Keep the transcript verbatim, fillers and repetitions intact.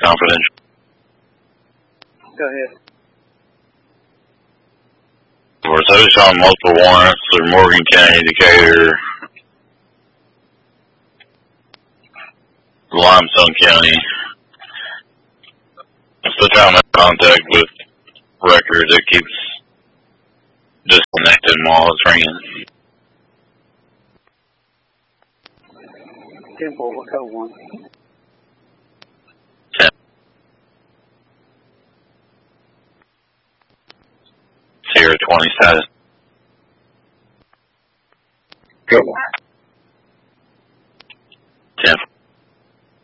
confidential. Go ahead. We're so on multiple warrants through Morgan County, Decatur, Limestone County. I'm still trying to make contact with records. It keeps disconnecting while it's ringing. ten four, what code one? ten. Sierra twenty status.